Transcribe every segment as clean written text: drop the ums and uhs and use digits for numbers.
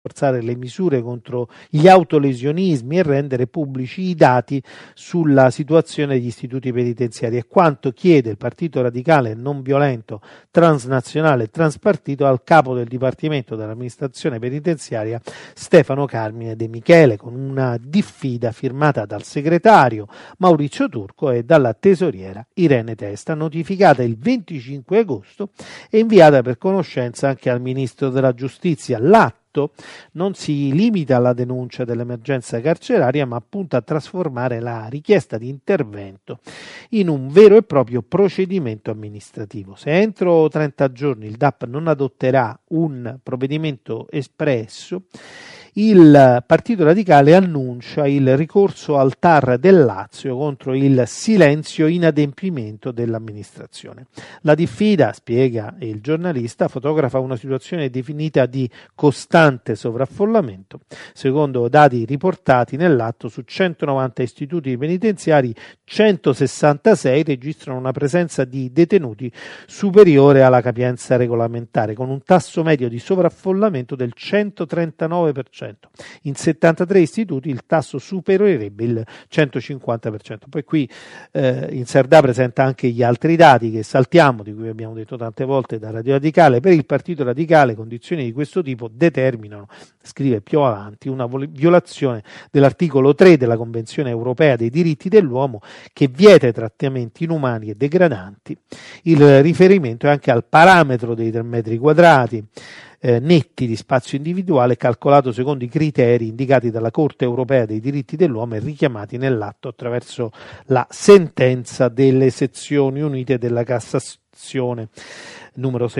rafforzare le misure contro gli autolesionismi e rendere pubblici i dati sulla situazione degli istituti penitenziari, è quanto chiede il Partito Radicale Non Violento, Transnazionale e Transpartito al capo del Dipartimento dell'Amministrazione Penitenziaria Stefano Carmine De Michele, con una diffida firmata dal segretario Maurizio Turco e dalla tesoriera Irene Testa, notificata il 25 agosto e inviata per conoscenza anche al Ministro della Giustizia. L'atto non si limita alla denuncia dell'emergenza carceraria, ma punta a trasformare la richiesta di intervento in un vero e proprio procedimento amministrativo. Se entro 30 giorni il DAP non adotterà un provvedimento espresso, il Partito Radicale annuncia il ricorso al TAR del Lazio contro il silenzio inadempimento dell'amministrazione. La diffida, spiega il giornalista, fotografa una situazione definita di costante sovraffollamento. Secondo dati riportati nell'atto, su 190 istituti penitenziari, 166 registrano una presenza di detenuti superiore alla capienza regolamentare, con un tasso medio di sovraffollamento del 139%. In 73 istituti il tasso supererebbe il 150%. Poi qui in Sardà presenta anche gli altri dati che saltiamo, di cui abbiamo detto tante volte da Radio Radicale. Per il Partito Radicale condizioni di questo tipo determinano, scrive più avanti, una violazione dell'articolo 3 della Convenzione Europea dei diritti dell'uomo, che vieta i trattamenti inumani e degradanti. Il riferimento è anche al parametro dei 3 metri quadrati netti di spazio individuale, calcolato secondo i criteri indicati dalla Corte Europea dei diritti dell'uomo e richiamati nell'atto attraverso la sentenza delle sezioni unite della Cassazione numero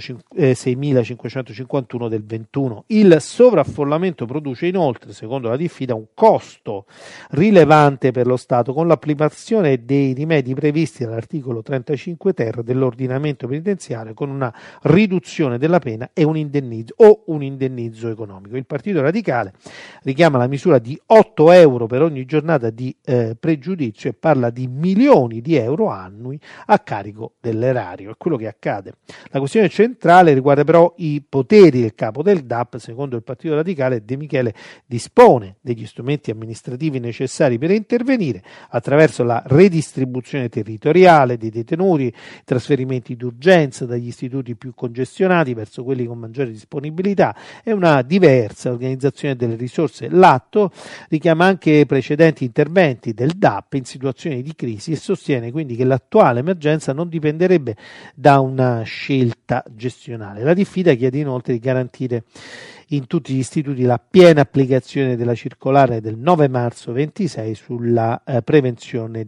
6551 del 21. Il sovraffollamento produce inoltre, secondo la diffida, un costo rilevante per lo Stato, con l'applicazione dei rimedi previsti dall'articolo 35 ter dell'ordinamento penitenziario, con una riduzione della pena e un indennizzo economico. Il Partito Radicale richiama la misura di 8 euro per ogni giornata di pregiudizio e parla di milioni di euro annui a carico dell'erario. È quello che accade. La questione centrale riguarda però i poteri del capo del DAP. Secondo il Partito Radicale, De Michele dispone degli strumenti amministrativi necessari per intervenire attraverso la redistribuzione territoriale dei detenuti, trasferimenti d'urgenza dagli istituti più congestionati verso quelli con maggiore disponibilità e una diversa organizzazione delle risorse. L'atto richiama anche precedenti interventi del DAP in situazioni di crisi e sostiene quindi che l'attuale emergenza non dipenderebbe da una scelta gestionale. La diffida chiede inoltre di garantire in tutti gli istituti la piena applicazione della circolare del 9 marzo 26 sulla prevenzione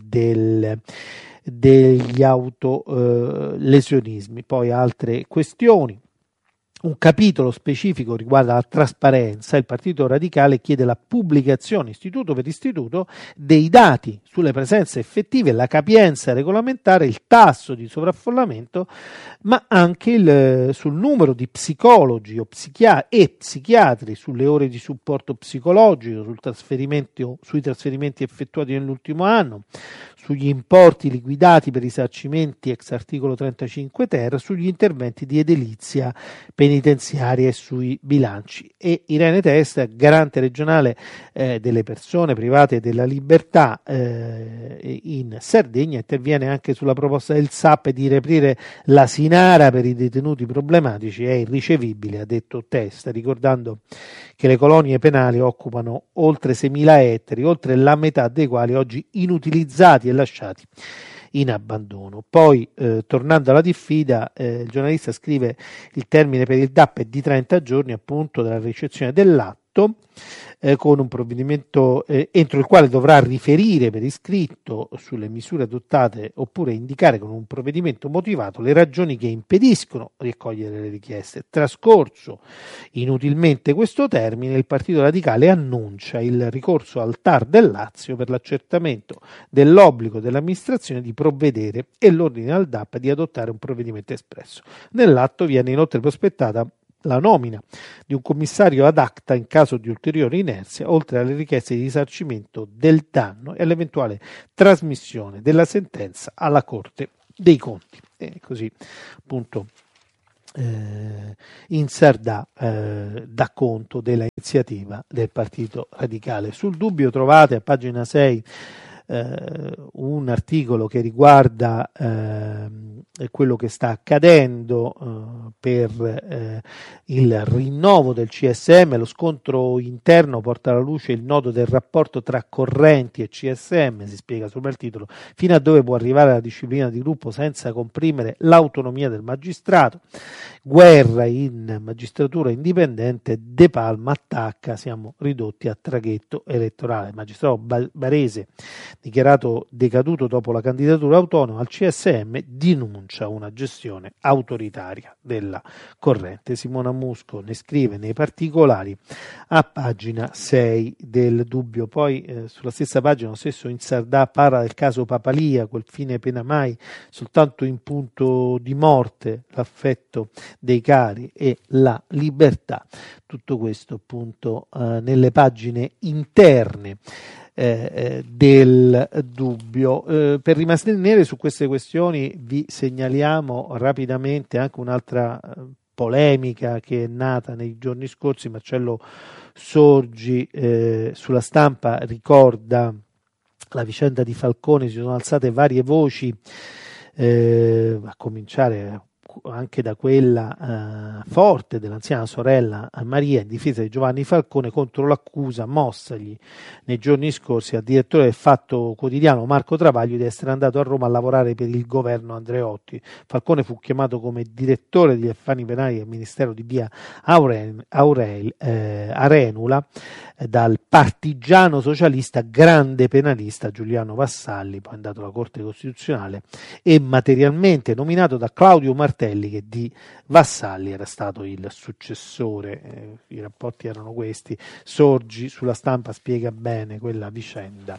degli autolesionismi. Poi altre questioni. Un capitolo specifico riguarda la trasparenza. Il Partito Radicale chiede la pubblicazione, istituto per istituto, dei dati sulle presenze effettive, la capienza regolamentare, il tasso di sovraffollamento, ma anche sul numero di psicologi o psichiatri, sulle ore di supporto psicologico, sui trasferimenti effettuati nell'ultimo anno, sugli importi liquidati per risarcimenti ex articolo 35 ter, sugli interventi di edilizia penitenziaria e sui bilanci. E Irene Testa, garante regionale delle persone private della libertà in Sardegna, interviene anche sulla proposta del SAP di riaprire l'asinara per i detenuti problematici. È irricevibile, ha detto Testa, ricordando che le colonie penali occupano oltre 6.000 ettari, oltre la metà dei quali oggi inutilizzati e lasciati in abbandono. Poi, tornando alla diffida, il giornalista scrive: il termine per il DAP è di 30 giorni appunto dalla ricezione dell'atto, con un provvedimento entro il quale dovrà riferire per iscritto sulle misure adottate oppure indicare con un provvedimento motivato le ragioni che impediscono di accogliere le richieste. Trascorso inutilmente questo termine, il Partito Radicale annuncia il ricorso al TAR del Lazio per l'accertamento dell'obbligo dell'amministrazione di provvedere e l'ordine al DAP di adottare un provvedimento espresso. Nell'atto viene inoltre prospettata la nomina di un commissario ad acta in caso di ulteriore inerzia, oltre alle richieste di risarcimento del danno e all'eventuale trasmissione della sentenza alla Corte dei Conti. E così appunto in Sardà dà conto della iniziativa del Partito Radicale. Sul Dubbio trovate a pagina 6 un articolo che riguarda quello che sta accadendo per il rinnovo del CSM. Lo scontro interno porta alla luce il nodo del rapporto tra correnti e CSM, si spiega sopra il titolo, fino a dove può arrivare la disciplina di gruppo senza comprimere l'autonomia del magistrato. Guerra in magistratura indipendente, De Palma attacca, siamo ridotti a traghetto elettorale. Il magistrato barese, dichiarato decaduto dopo la candidatura autonoma al CSM, denuncia una gestione autoritaria della corrente. Simona Musco ne scrive nei particolari a pagina 6 del Dubbio. Poi sulla stessa pagina, lo stesso in Sardà parla del caso Papalia, quel fine pena mai, soltanto in punto di morte, l'affetto dei cari e la libertà. Tutto questo appunto nelle pagine interne del Dubbio. Per rimanere su queste questioni vi segnaliamo rapidamente anche un'altra polemica che è nata nei giorni scorsi. Marcello Sorgi sulla Stampa ricorda la vicenda di Falcone. Si sono alzate varie voci, a cominciare anche da quella forte dell'anziana sorella Maria in difesa di Giovanni Falcone contro l'accusa mossagli nei giorni scorsi al direttore del Fatto Quotidiano Marco Travaglio di essere andato a Roma a lavorare per il governo Andreotti. Falcone fu chiamato come direttore degli affari penali del Ministero di via Arenula dal partigiano socialista grande penalista Giuliano Vassalli, poi è andato alla Corte Costituzionale e materialmente nominato da Claudio Martelli, che di Vassalli era stato il successore. I rapporti erano questi. Sorgi sulla Stampa spiega bene quella vicenda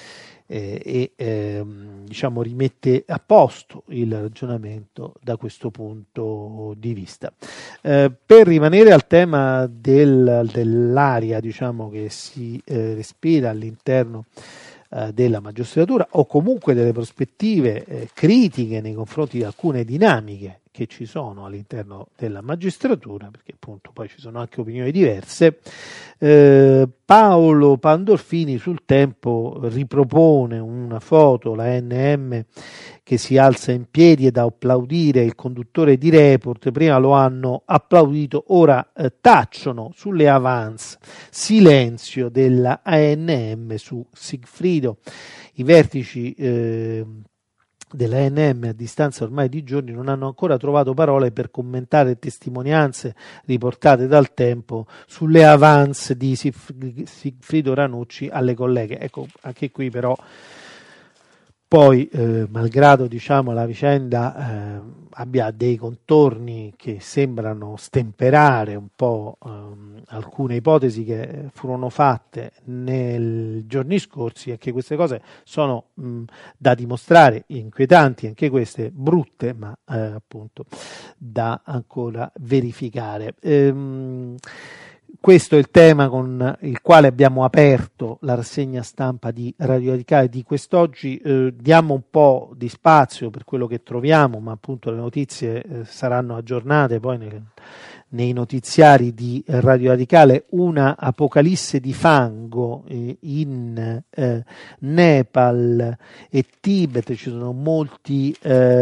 diciamo rimette a posto il ragionamento da questo punto di vista. Per rimanere al tema dell'aria, diciamo, che si respira all'interno della magistratura, o comunque delle prospettive critiche nei confronti di alcune dinamiche che ci sono all'interno della magistratura, perché appunto poi ci sono anche opinioni diverse. Paolo Pandolfini sul Tempo ripropone una foto, la NM che si alza in piedi ed applaudire il conduttore di Report. Prima lo hanno applaudito, ora tacciono sulle avance. Silenzio della ANM su Sigfrido. I vertici dell'ANM a distanza ormai di giorni non hanno ancora trovato parole per commentare testimonianze riportate dal Tempo sulle avance di Sigfrido Ranucci alle colleghe. Ecco, anche qui però poi malgrado diciamo la vicenda abbia dei contorni che sembrano stemperare un po' alcune ipotesi che furono fatte nei giorni scorsi, e che queste cose sono da dimostrare, inquietanti anche queste, brutte, ma appunto da ancora verificare. Questo è il tema con il quale abbiamo aperto la rassegna stampa di Radio Radicale di quest'oggi. Diamo un po' di spazio per quello che troviamo, ma appunto le notizie saranno aggiornate poi nei notiziari di Radio Radicale. Una apocalisse di fango in Nepal e Tibet, ci sono molti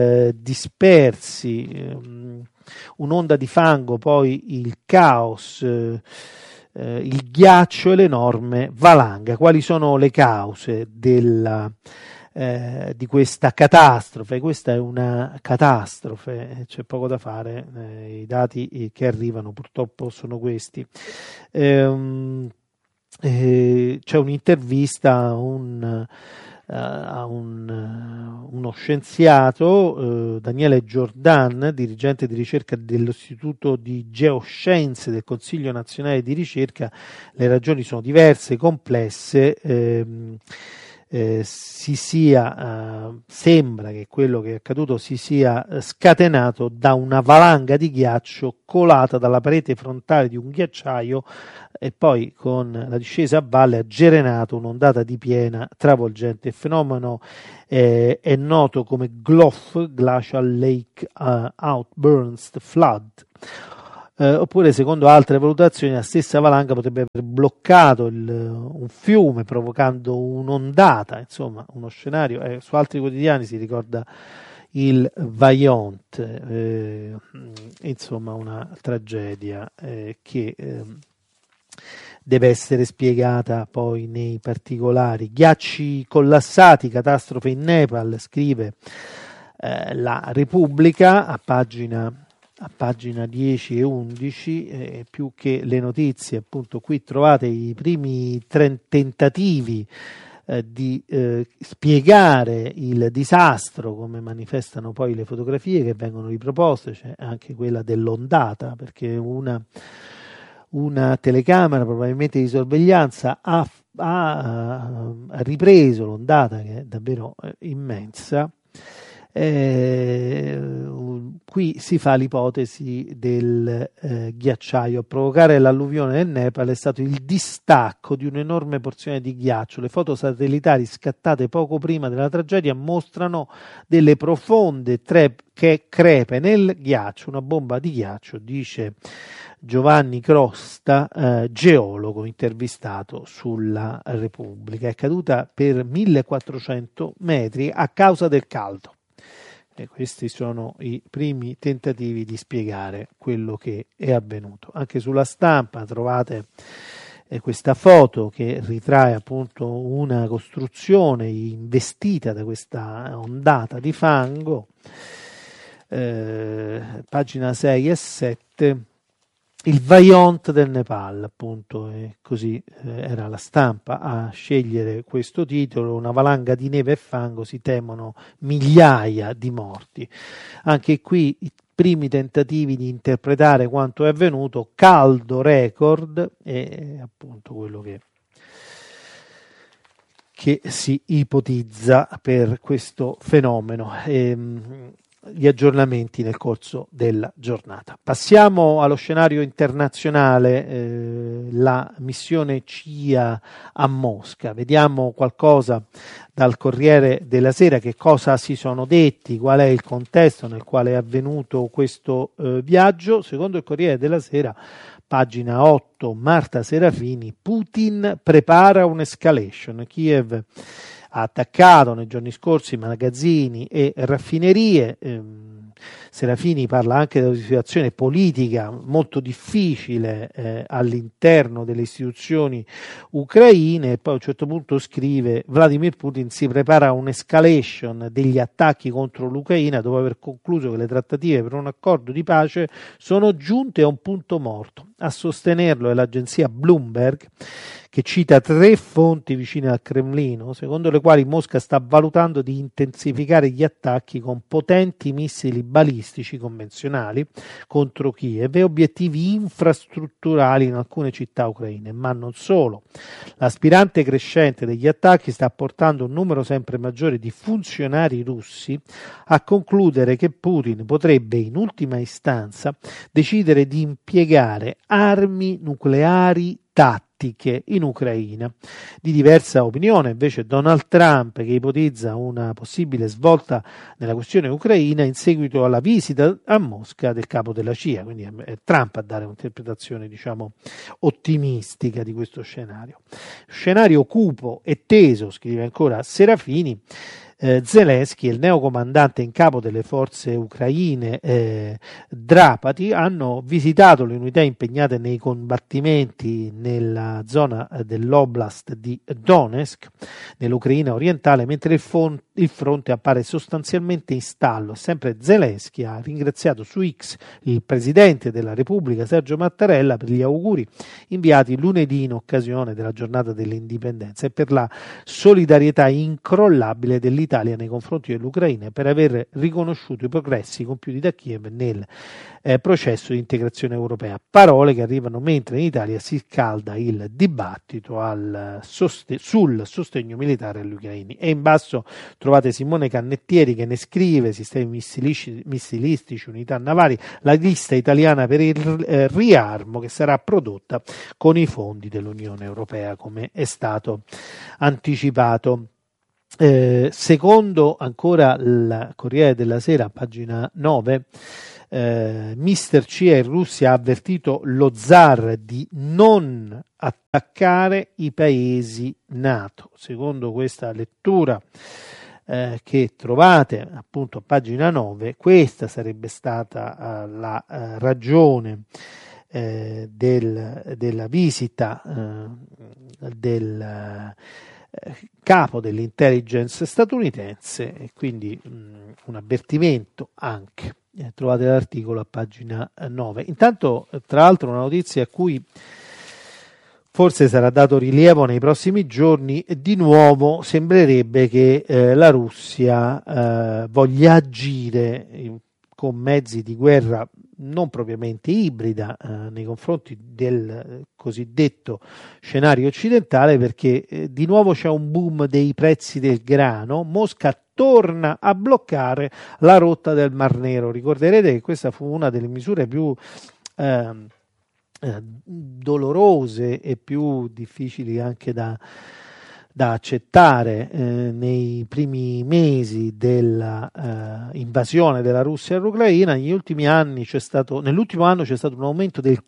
dispersi, un'onda di fango, poi il caos, il ghiaccio e l'enorme valanga. Quali sono le cause di questa catastrofe? Questa è una catastrofe, c'è poco da fare, i dati che arrivano purtroppo sono questi. C'è un'intervista a uno scienziato, Daniele Giordan, dirigente di ricerca dell'Istituto di Geoscienze del Consiglio Nazionale di Ricerca. Le ragioni sono diverse, complesse. sembra che quello che è accaduto si sia scatenato da una valanga di ghiaccio colata dalla parete frontale di un ghiacciaio e poi con la discesa a valle ha gerenato un'ondata di piena travolgente. Il fenomeno è noto come GLOF, Glacial Lake Outburst Flood. Oppure, secondo altre valutazioni, la stessa valanga potrebbe aver bloccato un fiume, provocando un'ondata. Insomma, uno scenario. Su altri quotidiani si ricorda il Vaillant, insomma, una tragedia che deve essere spiegata poi nei particolari. Ghiacci collassati, catastrofe in Nepal, scrive la Repubblica a pagina 10 e 11, più che le notizie, appunto qui trovate i primi tentativi di spiegare il disastro, come manifestano poi le fotografie che vengono riproposte. C'è anche quella dell'ondata, perché una telecamera probabilmente di sorveglianza ha ripreso l'ondata, che è davvero immensa. Qui si fa l'ipotesi del ghiacciaio. A provocare l'alluvione del Nepal è stato il distacco di un'enorme porzione di ghiaccio. Le foto satellitari scattate poco prima della tragedia mostrano delle profonde crepe nel ghiaccio, una bomba di ghiaccio, dice Giovanni Crosta, geologo intervistato sulla Repubblica. È caduta per 1400 metri a causa del caldo. E questi sono i primi tentativi di spiegare quello che è avvenuto. Anche sulla Stampa trovate questa foto che ritrae appunto una costruzione investita da questa ondata di fango, pagina 6 e 7. Il Vaillant del Nepal, appunto, così era la Stampa a scegliere questo titolo. Una valanga di neve e fango, si temono migliaia di morti. Anche qui i primi tentativi di interpretare quanto è avvenuto, caldo record, è appunto quello che si ipotizza per questo fenomeno. Gli aggiornamenti nel corso della giornata. Passiamo allo scenario internazionale, la missione CIA a Mosca. Vediamo qualcosa dal Corriere della Sera, che cosa si sono detti, qual è il contesto nel quale è avvenuto questo viaggio. Secondo il Corriere della Sera, pagina 8, Marta Serafini, Putin prepara un'escalation. Kiev ha attaccato nei giorni scorsi magazzini e raffinerie. Serafini parla anche della situazione politica molto difficile all'interno delle istituzioni ucraine, e poi a un certo punto scrive: Vladimir Putin si prepara a un'escalation degli attacchi contro l'Ucraina dopo aver concluso che le trattative per un accordo di pace sono giunte a un punto morto. A sostenerlo è l'agenzia Bloomberg, che cita 3 fonti vicine al Cremlino, secondo le quali Mosca sta valutando di intensificare gli attacchi con potenti missili balistici convenzionali contro Kiev e obiettivi infrastrutturali in alcune città ucraine, ma non solo. L'aspirante crescente degli attacchi sta portando un numero sempre maggiore di funzionari russi a concludere che Putin potrebbe in ultima istanza decidere di impiegare armi nucleari tattiche in Ucraina. Di diversa opinione invece Donald Trump, che ipotizza una possibile svolta nella questione ucraina in seguito alla visita a Mosca del capo della CIA, quindi è Trump a dare un'interpretazione ottimistica di questo scenario. Scenario cupo e teso, scrive ancora Serafini. Zelensky e il neocomandante in capo delle forze ucraine Drapati hanno visitato le unità impegnate nei combattimenti nella zona dell'oblast di Donetsk, nell'Ucraina orientale, mentre il fronte appare sostanzialmente in stallo. Sempre Zelensky ha ringraziato su X il presidente della Repubblica Sergio Mattarella per gli auguri inviati lunedì in occasione della giornata dell'indipendenza e per la solidarietà incrollabile dell'Italia nei confronti dell'Ucraina e per aver riconosciuto i progressi compiuti da Kiev nel processo di integrazione europea. Parole che arrivano mentre in Italia si scalda il dibattito sul sostegno militare agli ucraini. E in basso trovate Simone Cannettieri che ne scrive: sistemi missilistici, unità navali, la lista italiana per il riarmo che sarà prodotta con i fondi dell'Unione Europea, come è stato anticipato. Secondo ancora il Corriere della Sera, pagina 9, Mister CIA in Russia ha avvertito lo zar di non attaccare i paesi NATO. Secondo questa lettura che trovate appunto a pagina 9, questa sarebbe stata la ragione della visita del capo dell'intelligence statunitense, e quindi un avvertimento anche. Trovate l'articolo a pagina 9. Intanto, tra l'altro, una notizia a cui forse sarà dato rilievo nei prossimi giorni: di nuovo sembrerebbe che la Russia voglia agire con mezzi di guerra non propriamente ibrida nei confronti del cosiddetto scenario occidentale, perché di nuovo c'è un boom dei prezzi del grano. Mosca torna a bloccare la rotta del Mar Nero. Ricorderete che questa fu una delle misure più dolorose e più difficili anche da accettare nei primi mesi della invasione della Russia all'Ucraina. Nell'ultimo anno c'è stato un aumento del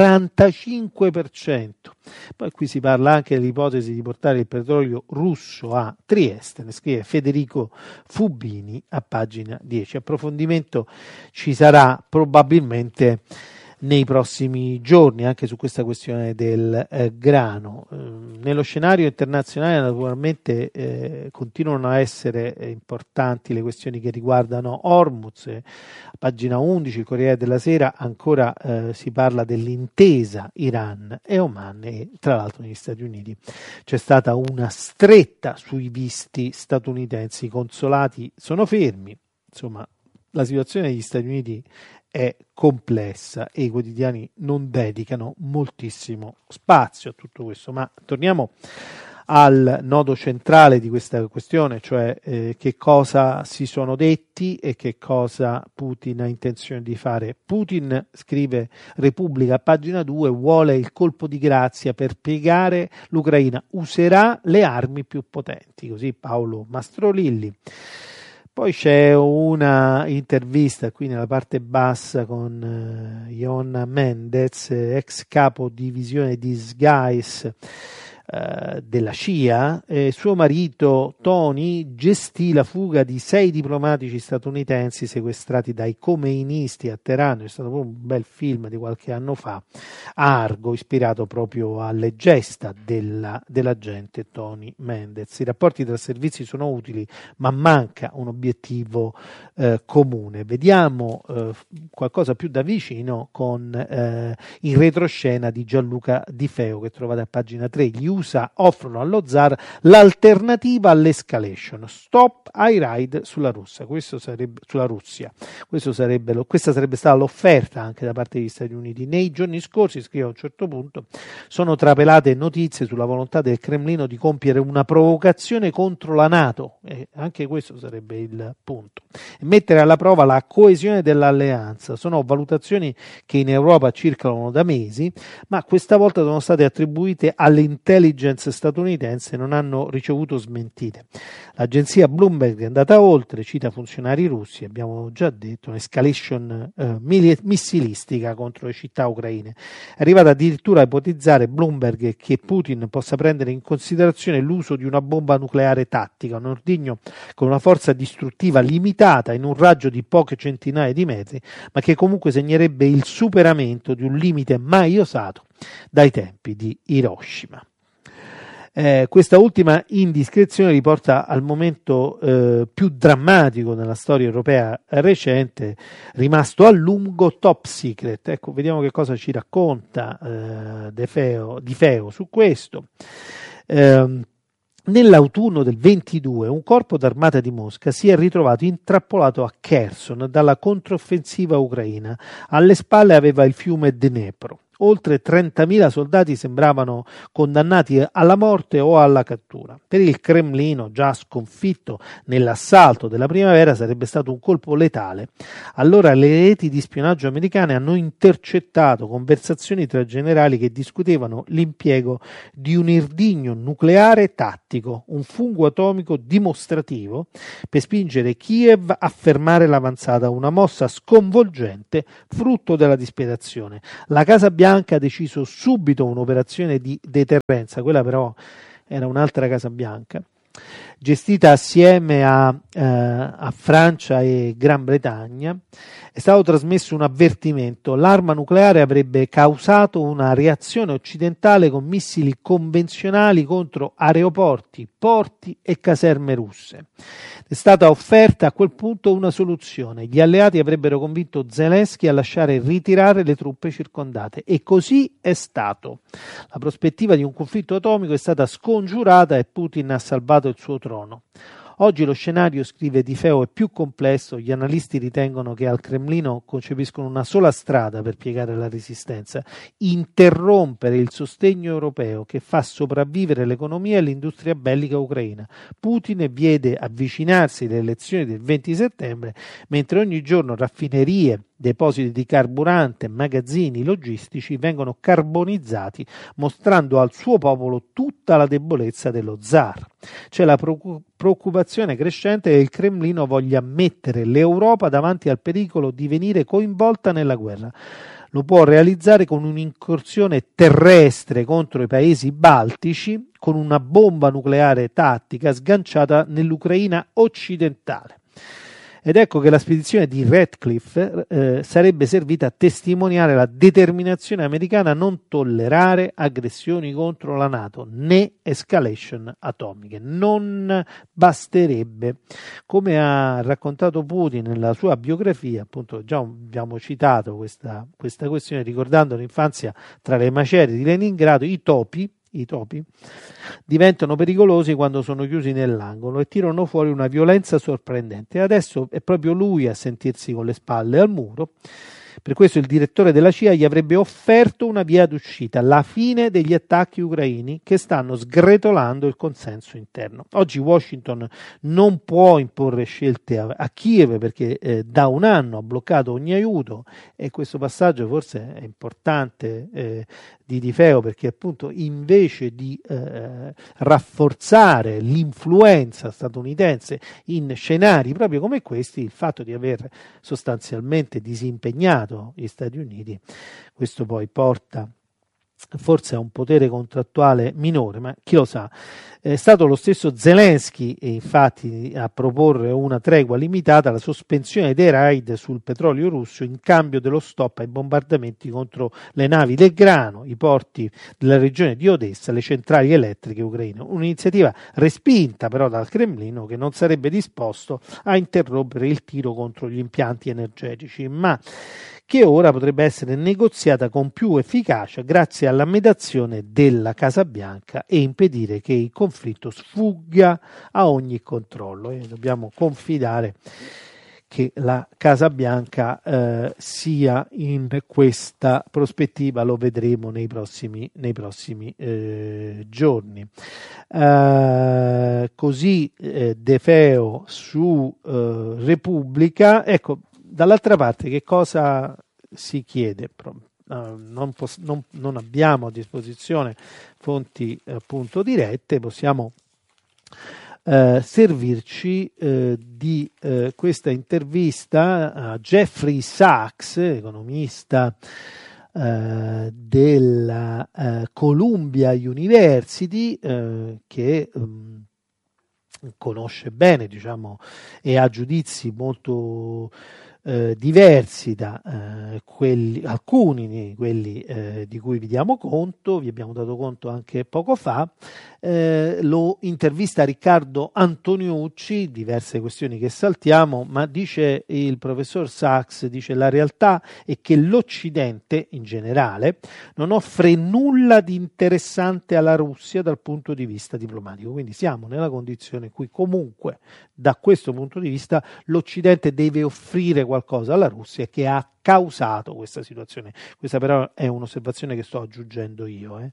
45%. Poi qui si parla anche dell'ipotesi di portare il petrolio russo a Trieste, ne scrive Federico Fubini a pagina 10. Approfondimento ci sarà probabilmente nei prossimi giorni anche su questa questione del grano. Nello scenario internazionale naturalmente continuano a essere importanti le questioni che riguardano Hormuz. A pagina 11 il Corriere della Sera ancora si parla dell'intesa Iran e Oman, e tra l'altro negli Stati Uniti c'è stata una stretta sui visti statunitensi, i consolati sono fermi. Insomma, la situazione degli Stati Uniti è complessa e i quotidiani non dedicano moltissimo spazio a tutto questo. Ma torniamo al nodo centrale di questa questione, cioè che cosa si sono detti e che cosa Putin ha intenzione di fare. Putin, scrive Repubblica, pagina 2, vuole il colpo di grazia per piegare l'Ucraina, userà le armi più potenti, così Paolo Mastrolilli. Poi c'è una intervista qui nella parte bassa con Ion Mendez, ex capo divisione di SGAIS della CIA. Suo marito Tony gestì la fuga di 6 diplomatici statunitensi sequestrati dai comeinisti a Teheran. C'è stato proprio un bel film di qualche anno fa, Argo, ispirato proprio alle gesta dell'agente Tony Mendez. I rapporti tra servizi sono utili, ma manca un obiettivo comune. Vediamo qualcosa più da vicino con in retroscena di Gianluca Di Feo, che trovate a pagina 3. Gli USA offrono allo zar l'alternativa all'escalation, stop ai raid sulla Russia. Questa sarebbe stata l'offerta anche da parte degli Stati Uniti. Nei giorni scorsi, scrive a un certo punto, sono trapelate notizie sulla volontà del Cremlino di compiere una provocazione contro la NATO, e anche questo sarebbe il punto, e mettere alla prova la coesione dell'alleanza. Sono valutazioni che in Europa circolano da mesi, ma questa volta sono state attribuite all'intelligence statunitense e non hanno ricevuto smentite. L'agenzia Bloomberg è andata oltre, cita funzionari russi, abbiamo già detto, un'escalation missilistica contro le città ucraine. È arrivata addirittura a ipotizzare Bloomberg che Putin possa prendere in considerazione l'uso di una bomba nucleare tattica, un ordigno con una forza distruttiva limitata in un raggio di poche centinaia di metri, ma che comunque segnerebbe il superamento di un limite mai osato dai tempi di Hiroshima. Questa ultima indiscrezione riporta al momento più drammatico nella storia europea recente, rimasto a lungo top secret. Ecco, vediamo che cosa ci racconta Di Feo su questo. Nell'autunno del 22 un corpo d'armata di Mosca si è ritrovato intrappolato a Kherson dalla controffensiva ucraina. Alle spalle aveva il fiume Dnepro. Oltre 30.000 soldati sembravano condannati alla morte o alla cattura. Per il Cremlino, già sconfitto nell'assalto della primavera, sarebbe stato un colpo letale. Allora le reti di spionaggio americane hanno intercettato conversazioni tra generali che discutevano l'impiego di un ordigno nucleare tattico, un fungo atomico dimostrativo, per spingere Kiev a fermare l'avanzata, una mossa sconvolgente frutto della disperazione. La Casa Bianca ha deciso subito un'operazione di deterrenza, quella però era un'altra Casa Bianca, gestita assieme a Francia e Gran Bretagna. È stato trasmesso un avvertimento: l'arma nucleare avrebbe causato una reazione occidentale con missili convenzionali contro aeroporti, porti e caserme russe. È stata offerta a quel punto una soluzione: gli alleati avrebbero convinto Zelensky a lasciare ritirare le truppe circondate, e così è stato. La prospettiva di un conflitto atomico è stata scongiurata e Putin ha salvato il suo trono. Oggi lo scenario, scrive Di Feo, è più complesso. Gli analisti ritengono che al Cremlino concepiscono una sola strada per piegare la resistenza: interrompere il sostegno europeo che fa sopravvivere l'economia e l'industria bellica ucraina. Putin vede avvicinarsi le elezioni del 20 settembre, mentre ogni giorno raffinerie, depositi di carburante, magazzini logistici vengono carbonizzati, mostrando al suo popolo tutta la debolezza dello zar. C'è la preoccupazione crescente che il Cremlino voglia mettere l'Europa davanti al pericolo di venire coinvolta nella guerra. Lo può realizzare con un'incursione terrestre contro i paesi baltici, con una bomba nucleare tattica sganciata nell'Ucraina occidentale. Ed ecco che la spedizione di Ratcliffe sarebbe servita a testimoniare la determinazione americana a non tollerare aggressioni contro la NATO né escalation atomiche. Non basterebbe. Come ha raccontato Putin nella sua biografia, appunto già abbiamo citato questa questione ricordando l'infanzia tra le macerie di Leningrado, i topi diventano pericolosi quando sono chiusi nell'angolo e tirano fuori una violenza sorprendente. Adesso è proprio lui a sentirsi con le spalle al muro. Per questo il direttore della CIA gli avrebbe offerto una via d'uscita: la fine degli attacchi ucraini che stanno sgretolando il consenso interno. Oggi Washington non può imporre scelte a Kiev perché da un anno ha bloccato ogni aiuto, e questo passaggio forse è importante di Feo, perché appunto invece di rafforzare l'influenza statunitense in scenari proprio come questi, il fatto di aver sostanzialmente disimpegnato gli Stati Uniti, questo poi porta forse a un potere contrattuale minore, ma chi lo sa. È stato lo stesso Zelensky, infatti, a proporre una tregua limitata, la sospensione dei raid sul petrolio russo in cambio dello stop ai bombardamenti contro le navi del grano, i porti della regione di Odessa, le centrali elettriche ucraine. Un'iniziativa respinta però dal Cremlino, che non sarebbe disposto a interrompere il tiro contro gli impianti energetici, ma che ora potrebbe essere negoziata con più efficacia grazie alla mediazione della Casa Bianca e impedire che il conflitto sfugga a ogni controllo. E dobbiamo confidare che la Casa Bianca sia in questa prospettiva, lo vedremo nei prossimi giorni. Così De Feo su Repubblica. Ecco, dall'altra parte che cosa si chiede? Non abbiamo a disposizione fonti appunto dirette, possiamo servirci di questa intervista a Jeffrey Sachs, economista della Columbia University, che conosce bene, diciamo, e ha giudizi molto diversi da alcuni di quelli di cui vi diamo conto, vi abbiamo dato conto anche poco fa. Lo intervista Riccardo Antoniucci, diverse questioni che saltiamo, ma dice il professor Sachs, dice la realtà è che l'Occidente in generale non offre nulla di interessante alla Russia dal punto di vista diplomatico, quindi siamo nella condizione in cui comunque da questo punto di vista l'Occidente deve offrire qualcosa alla Russia che ha causato questa situazione. Questa però è un'osservazione che sto aggiungendo io.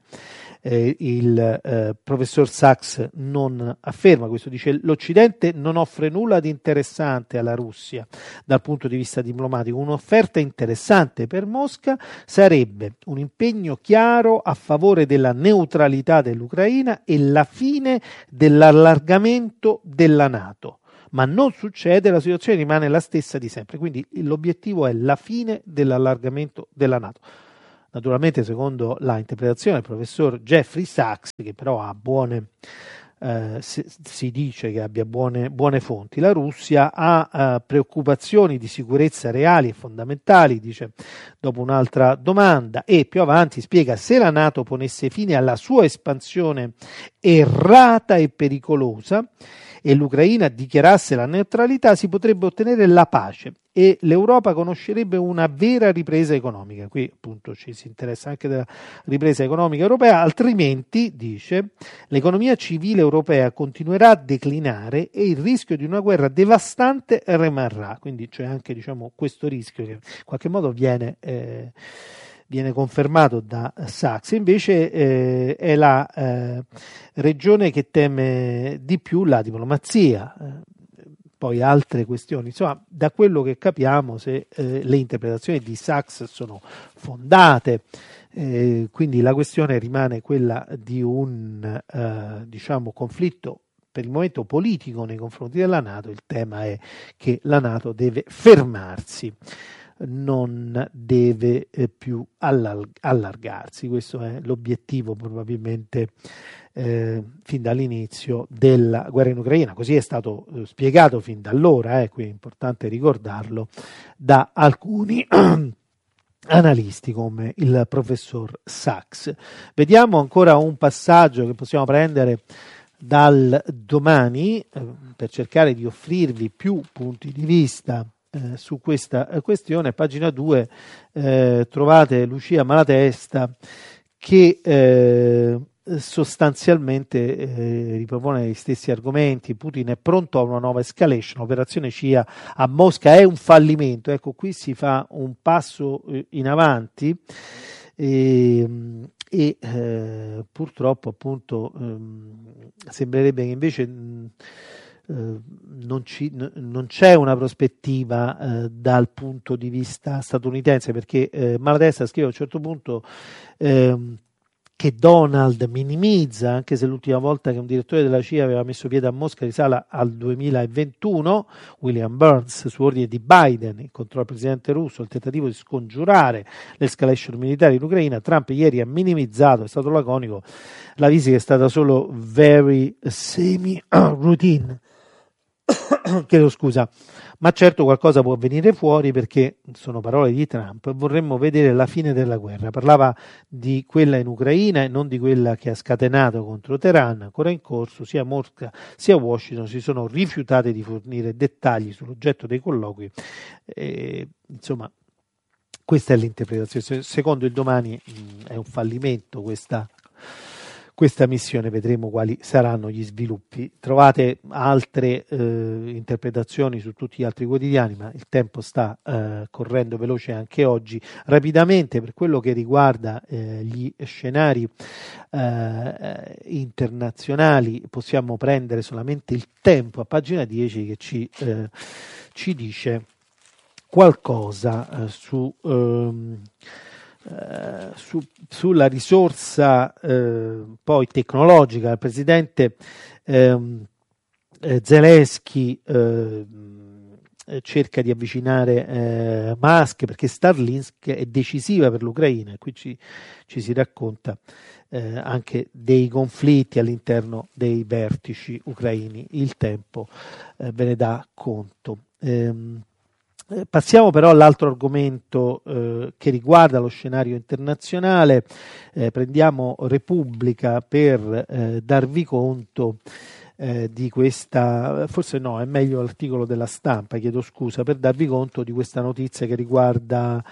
Il professor Sachs non afferma questo, dice l'Occidente non offre nulla di interessante alla Russia dal punto di vista diplomatico. Un'offerta interessante per Mosca sarebbe un impegno chiaro a favore della neutralità dell'Ucraina e la fine dell'allargamento della NATO. Ma non succede, la situazione rimane la stessa di sempre, quindi l'obiettivo è la fine dell'allargamento della NATO. Naturalmente, secondo la interpretazione del professor Jeffrey Sachs, che però ha si dice che abbia buone fonti, la Russia ha preoccupazioni di sicurezza reali e fondamentali, dice dopo un'altra domanda, e più avanti spiega: se la NATO ponesse fine alla sua espansione errata e pericolosa e l'Ucraina dichiarasse la neutralità, si potrebbe ottenere la pace e l'Europa conoscerebbe una vera ripresa economica. Qui appunto ci si interessa anche della ripresa economica europea, altrimenti, dice, l'economia civile europea continuerà a declinare e il rischio di una guerra devastante rimarrà. Quindi c'è anche, diciamo, questo rischio che in qualche modo viene confermato da Sachs. Invece è la regione che teme di più la diplomazia. Poi altre questioni, insomma, da quello che capiamo, se le interpretazioni di Sachs sono fondate, quindi la questione rimane quella di un diciamo conflitto per il momento politico nei confronti della NATO. Il tema è che la NATO deve fermarsi, non deve più allargarsi. Questo è l'obiettivo probabilmente fin dall'inizio della guerra in Ucraina. Così è stato spiegato fin da allora, qui è importante ricordarlo, da alcuni analisti come il professor Sachs. Vediamo ancora un passaggio che possiamo prendere dal Domani per cercare di offrirvi più punti di vista su questa questione. Pagina 2 trovate Lucia Malatesta che sostanzialmente ripropone gli stessi argomenti. Putin è pronto a una nuova escalation, l'operazione CIA a Mosca è un fallimento. Ecco, qui si fa un passo in avanti e purtroppo appunto sembrerebbe che invece non c'è una prospettiva dal punto di vista statunitense, perché Malatesta scrive a un certo punto che Donald minimizza, anche se l'ultima volta che un direttore della CIA aveva messo piede a Mosca risale al 2021, William Burns, su ordine di Biden, incontrò il presidente russo, il tentativo di scongiurare l'escalation militare in Ucraina. Trump ieri ha minimizzato, è stato laconico, la visita è stata solo very semi-routine. Chiedo scusa, ma certo qualcosa può venire fuori, perché sono parole di Trump, vorremmo vedere la fine della guerra. Parlava di quella in Ucraina e non di quella che ha scatenato contro Teheran, ancora in corso. Sia Mosca sia Washington si sono rifiutate di fornire dettagli sull'oggetto dei colloqui. Insomma, questa è l'interpretazione. Secondo il Domani è un fallimento questa missione, vedremo quali saranno gli sviluppi. Trovate altre interpretazioni su tutti gli altri quotidiani, ma il tempo sta correndo veloce anche oggi. Rapidamente, per quello che riguarda gli scenari internazionali, possiamo prendere solamente il Tempo a pagina 10 che ci dice qualcosa sulla risorsa poi tecnologica. Il presidente Zelensky cerca di avvicinare Musk, perché Starlink è decisiva per l'Ucraina, e qui ci si racconta anche dei conflitti all'interno dei vertici ucraini. Il Tempo ve ne dà conto. Passiamo però all'altro argomento che riguarda lo scenario internazionale. Prendiamo Repubblica per darvi conto di questa, forse no, è meglio l'articolo della Stampa, chiedo scusa, per darvi conto di questa notizia che riguarda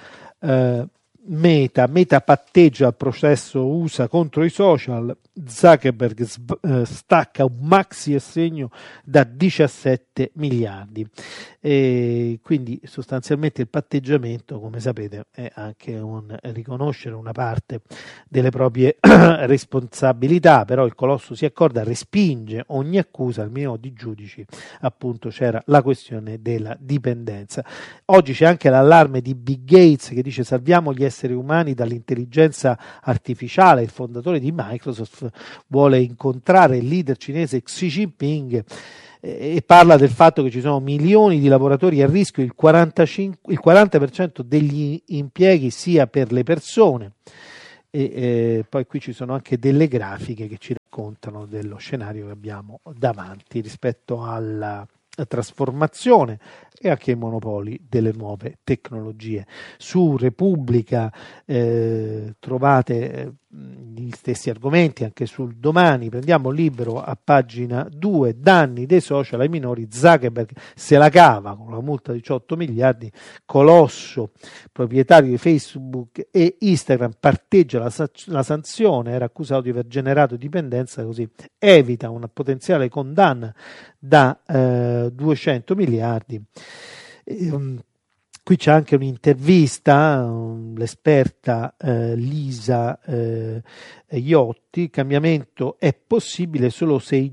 Meta patteggia il processo USA contro i social, Zuckerberg stacca un maxi assegno da 17 miliardi. E quindi sostanzialmente il patteggiamento, come sapete, è anche un riconoscere una parte delle proprie responsabilità, però il colosso si accorda, respinge ogni accusa, al minimo di giudici, appunto c'era la questione della dipendenza. Oggi c'è anche l'allarme di Bill Gates che dice salviamo gli esseri umani dall'intelligenza artificiale. Il fondatore di Microsoft vuole incontrare il leader cinese Xi Jinping e parla del fatto che ci sono milioni di lavoratori a rischio, il 40% degli impieghi sia per le persone. Poi qui ci sono anche delle grafiche che ci raccontano dello scenario che abbiamo davanti rispetto alla trasformazione e anche ai monopoli delle nuove tecnologie. Su Repubblica trovate gli stessi argomenti anche sul Domani. Prendiamo Libero a pagina 2, danni dei social ai minori, Zuckerberg se la cava con la multa di 18 miliardi, colosso proprietario di Facebook e Instagram parteggia la sanzione, era accusato di aver generato dipendenza, così evita una potenziale condanna da 200 miliardi. Qui c'è anche un'intervista, l'esperta Lisa Iotti, cambiamento è possibile solo se i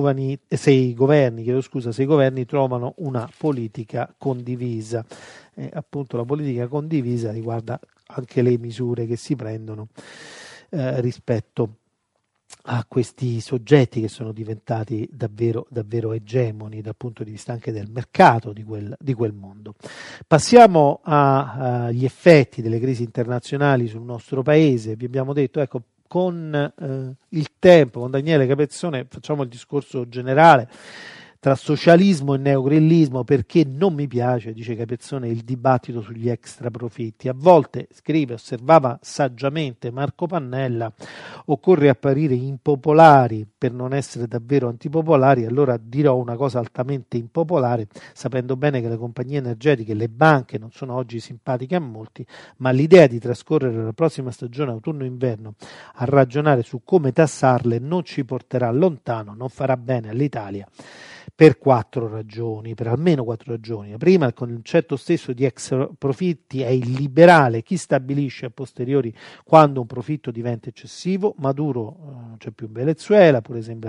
governi trovano una politica condivisa. Appunto la politica condivisa riguarda anche le misure che si prendono rispetto a questi soggetti che sono diventati davvero, davvero egemoni dal punto di vista anche del mercato di quel mondo. Passiamo agli effetti delle crisi internazionali sul nostro paese. Vi abbiamo detto, ecco, con il tempo, con Daniele Capezzone facciamo il discorso generale tra socialismo e neogrillismo, perché non mi piace, dice Capezzone, il dibattito sugli extra profitti. A volte, scrive, osservava saggiamente Marco Pannella, occorre apparire impopolari per non essere davvero antipopolari. Allora dirò una cosa altamente impopolare, sapendo bene che le compagnie energetiche e le banche non sono oggi simpatiche a molti, ma l'idea di trascorrere la prossima stagione autunno-inverno a ragionare su come tassarle non ci porterà lontano, non farà bene all'Italia. Per almeno quattro ragioni. La prima, il concetto stesso di extra profitti è illiberale. Chi stabilisce a posteriori quando un profitto diventa eccessivo? Maduro non c'è più in Venezuela, pure sembra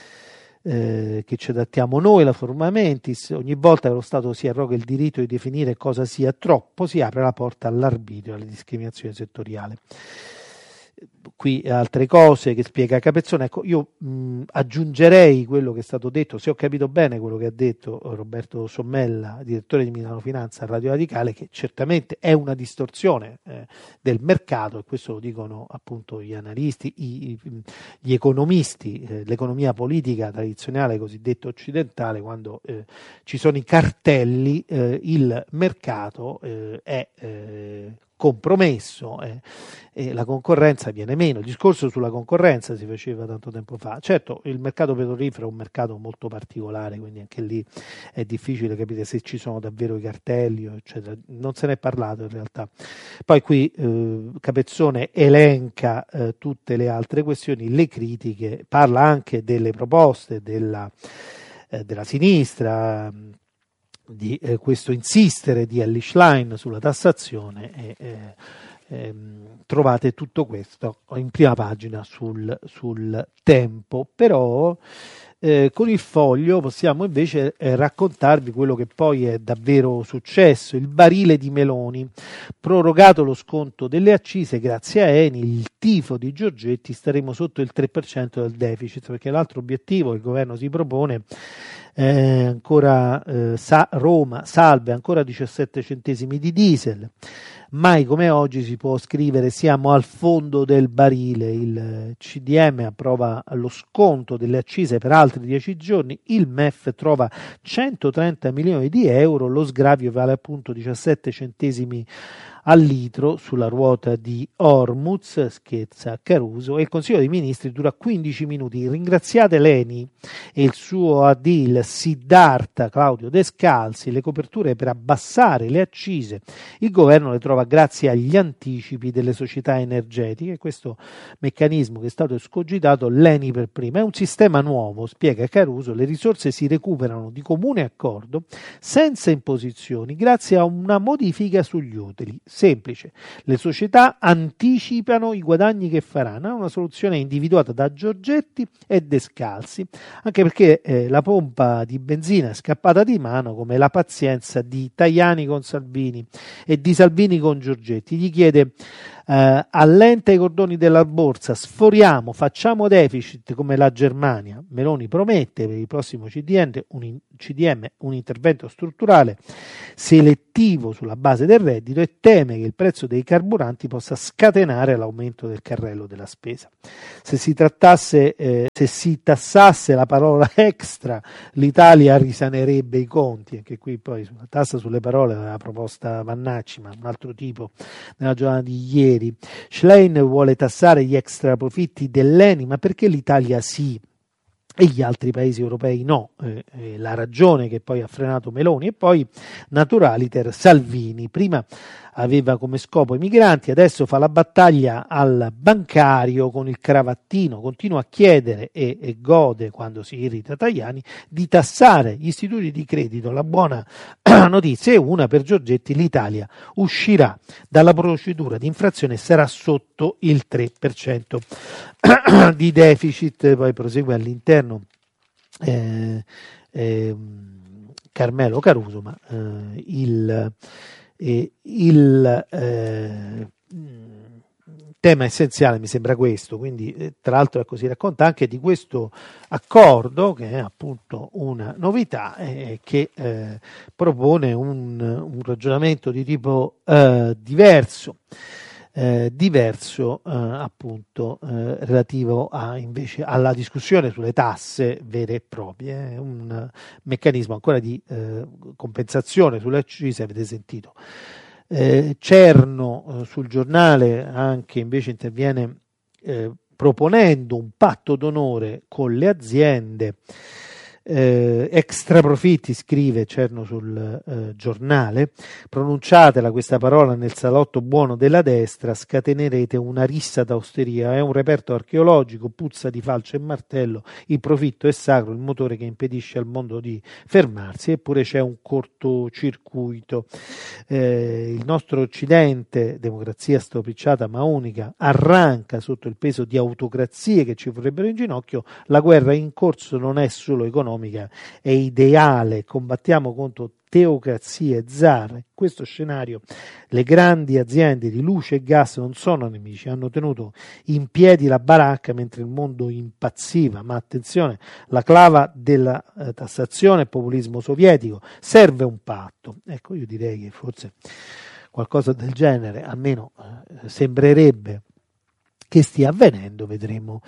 che ci adattiamo noi, la forma mentis. Ogni volta che lo Stato si arroga il diritto di definire cosa sia troppo, si apre la porta all'arbitrio, alla discriminazione settoriale. Qui altre cose che spiega Capezzone. Ecco, io aggiungerei quello che è stato detto, se ho capito bene quello che ha detto Roberto Sommella, direttore di Milano Finanza a Radio Radicale, che certamente è una distorsione del mercato, e questo lo dicono appunto gli analisti, gli economisti, l'economia politica tradizionale cosiddetta occidentale. Quando ci sono i cartelli, il mercato è compromesso e la concorrenza viene meno. Il discorso sulla concorrenza si faceva tanto tempo fa. Certo, il mercato petrolifero è un mercato molto particolare, quindi anche lì è difficile capire se ci sono davvero i cartelli, eccetera. Non se ne è parlato in realtà. Poi qui Capezzone elenca tutte le altre questioni, le critiche, parla anche delle proposte della sinistra, di questo insistere di Elly Schlein sulla tassazione, trovate tutto questo in prima pagina sul Tempo. Però con il Foglio possiamo invece raccontarvi quello che poi è davvero successo. Il barile di Meloni, prorogato lo sconto delle accise grazie a Eni, il tifo di Giorgetti, staremo sotto il 3% del deficit, perché l'altro obiettivo che il governo si propone ancora Roma salve ancora 17 centesimi di diesel. Mai come oggi si può scrivere siamo al fondo del barile. Il CDM approva lo sconto delle accise, peraltro altri 10 giorni, il MEF trova 130 milioni di euro, lo sgravio vale appunto 17 centesimi al litro sulla ruota di Hormuz, scherza Caruso, e il Consiglio dei Ministri dura 15 minuti. Ringraziate l'ENI e il suo Adil Siddhartha Claudio Descalzi, le coperture per abbassare le accise il governo le trova grazie agli anticipi delle società energetiche. Questo meccanismo che è stato escogitato, l'ENI per prima, è un sistema nuovo, spiega Caruso, le risorse si recuperano di comune accordo senza imposizioni grazie a una modifica sugli utili. Semplice, le società anticipano i guadagni che faranno, è una soluzione individuata da Giorgetti e Descalzi, anche perché la pompa di benzina è scappata di mano, come la pazienza di Tajani con Salvini e di Salvini con Giorgetti. Gli chiede allenta i cordoni della borsa, sforiamo, facciamo deficit come la Germania. Meloni promette per il prossimo CDM un intervento strutturale selettivo sulla base del reddito e teme che il prezzo dei carburanti possa scatenare l'aumento del carrello della spesa. Se si tassasse la parola extra, l'Italia risanerebbe i conti. Anche qui poi sulla tassa sulle parole aveva proposta Vannacci, ma un altro tipo nella giornata di ieri. Schlein vuole tassare gli extra profitti dell'ENI, ma perché l'Italia sì e gli altri paesi europei no? La ragione che poi ha frenato Meloni. E poi naturaliter Salvini, prima aveva come scopo i migranti, adesso fa la battaglia al bancario con il cravattino, continua a chiedere e gode, quando si irrita Tajani, di tassare gli istituti di credito. La buona notizia è una per Giorgetti: l'Italia uscirà dalla procedura di infrazione e sarà sotto il 3% di deficit. Poi prosegue all'interno Carmelo Caruso, ma il tema essenziale mi sembra questo. Quindi tra l'altro si racconta anche di questo accordo, che è appunto una novità, che propone un ragionamento di tipo diverso appunto relativo invece alla discussione sulle tasse vere e proprie, un meccanismo ancora di compensazione sulle accise. Avete sentito Cerno sul Giornale anche invece interviene proponendo un patto d'onore con le aziende. Extra profitti, scrive Cerno sul Giornale, pronunciatela questa parola nel salotto buono della destra, scatenerete una rissa d'austeria. È un reperto archeologico, puzza di falce e martello, il profitto è sacro, il motore che impedisce al mondo di fermarsi. Eppure c'è un cortocircuito. Il nostro Occidente, democrazia stropicciata ma unica, arranca sotto il peso di autocrazie che ci vorrebbero in ginocchio. La guerra in corso non è solo economica, è ideale. Combattiamo contro teocrazie e zar. In questo scenario le grandi aziende di luce e gas non sono nemici, hanno tenuto in piedi la baracca mentre il mondo impazziva. Ma attenzione, la clava della tassazione è populismo sovietico, serve un patto. Ecco, io direi che forse qualcosa del genere almeno sembrerebbe che stia avvenendo. Vedremo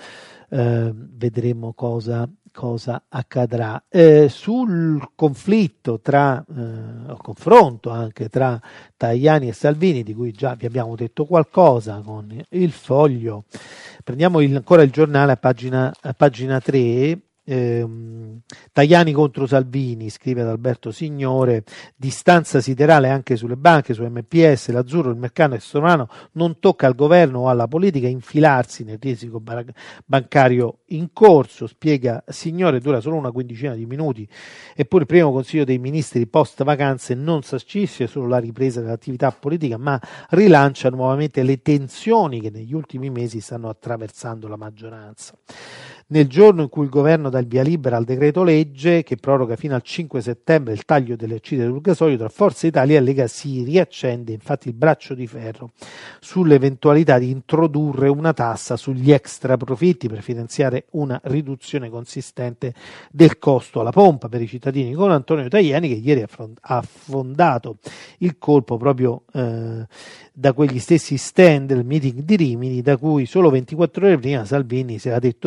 cosa accadrà. Sul conflitto confronto anche tra Tajani e Salvini, di cui già vi abbiamo detto qualcosa con il Foglio, prendiamo ancora il Giornale a pagina 3. Tajani contro Salvini, scrive Adalberto Signore, distanza siderale anche sulle banche, su MPS, l'azzurro, il mercato estoniano, non tocca al governo o alla politica infilarsi nel risico bancario in corso, spiega Signore, dura solo una quindicina di minuti, eppure il primo Consiglio dei Ministri post vacanze non sancisce solo la ripresa dell'attività politica, ma rilancia nuovamente le tensioni che negli ultimi mesi stanno attraversando la maggioranza. Nel giorno in cui il governo dà il via libera al decreto legge che proroga fino al 5 settembre il taglio delle accise sul gasolio, tra Forza Italia e Lega si riaccende infatti il braccio di ferro sull'eventualità di introdurre una tassa sugli extra profitti per finanziare una riduzione consistente del costo alla pompa per i cittadini, con Antonio Tajani, che ieri ha affondato il colpo proprio da quegli stessi stand del meeting di Rimini, da cui solo 24 ore prima Salvini si era detto pronto